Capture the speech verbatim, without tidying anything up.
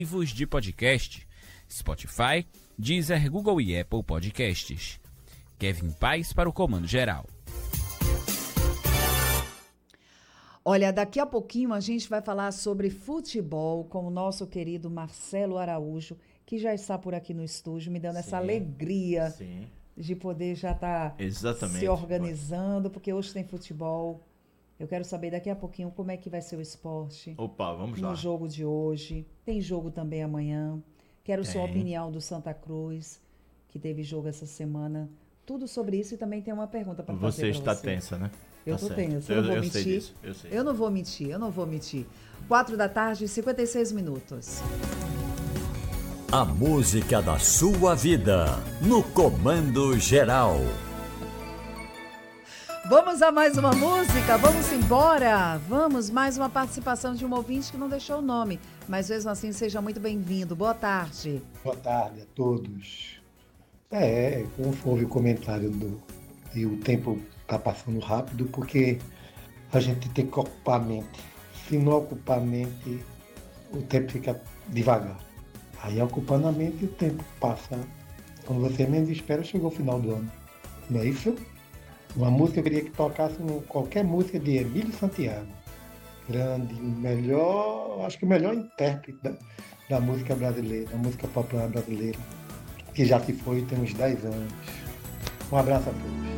de podcast, Spotify, Deezer, Google e Apple Podcasts. Kevin Paz para o Comando Geral. Olha, daqui a pouquinho a gente vai falar sobre futebol com o nosso querido Marcelo Araújo, que já está por aqui no estúdio, me dando sim, essa alegria sim. de poder já estar tá se organizando, porque hoje tem futebol. Eu quero saber daqui a pouquinho como é que vai ser o esporte. Opa, vamos no lá. No jogo de hoje. Tem jogo também amanhã. Quero tem. sua opinião do Santa Cruz, que teve jogo essa semana. Tudo sobre isso e também tem uma pergunta para fazer para você. Você está tensa, né? Eu tá tô certo. tensa, eu, eu não vou eu mentir. Sei disso, eu, sei. eu não vou mentir, eu não vou mentir. Quatro da tarde, cinquenta e seis minutos. A música da sua vida, no Comando Geral. Vamos a mais uma música? Vamos embora? Vamos, mais uma participação de um ouvinte que não deixou o nome, mas mesmo assim seja muito bem-vindo. Boa tarde. Boa tarde a todos. É, como houve o comentário do... e o tempo está passando rápido, porque a gente tem que ocupar a mente. Se não ocupar a mente, o tempo fica devagar. Aí ocupando a mente, o tempo passa. Quando você menos espera, chegou o final do ano. Não é isso? Uma música eu queria que tocasse qualquer música de Emílio Santiago. Grande, melhor, acho que o melhor intérprete da, da música brasileira, da música popular brasileira, que já se foi tem uns dez anos. Um abraço a todos.